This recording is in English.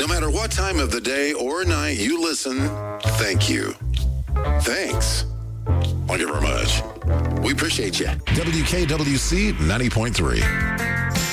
No matter what time of the day or night you listen, thank you. Thanks. Thank you very much. We appreciate you. WKWC 90.3.